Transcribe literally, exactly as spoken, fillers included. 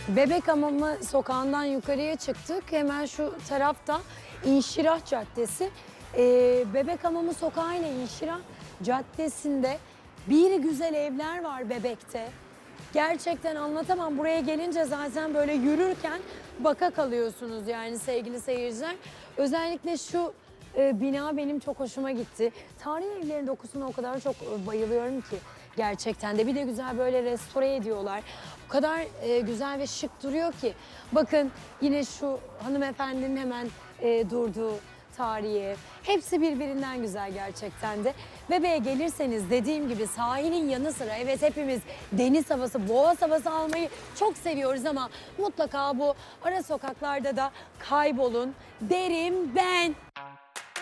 Bebekhamamı sokağından yukarıya çıktık. Hemen şu tarafta İnşirah Caddesi. Ee, Bebekhamamı sokağı ile İnşirah Caddesi'nde bir güzel evler var Bebek'te. Gerçekten anlatamam. Buraya gelince zaten böyle yürürken baka kalıyorsunuz yani sevgili seyirciler. Özellikle şu e, bina benim çok hoşuma gitti. Tarihi evlerin dokusuna o kadar çok e, bayılıyorum ki gerçekten de. Bir de güzel böyle restore ediyorlar. O kadar e, güzel ve şık duruyor ki. Bakın yine şu hanımefendinin hemen e, durduğu tarihi ev. Hepsi birbirinden güzel gerçekten de. Bebeğe gelirseniz dediğim gibi sahilin yanı sıra evet hepimiz deniz havası, boğaz havası almayı çok seviyoruz ama mutlaka bu ara sokaklarda da kaybolun derim ben.